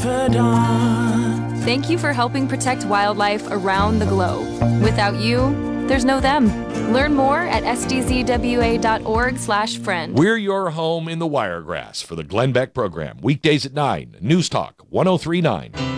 confidant. Thank you for helping protect wildlife around the globe. Without you, there's no them. Learn more at sdzwa.org/friend. We're your home in the Wiregrass for the Glenn Beck program. Weekdays at 9, News Talk 1039.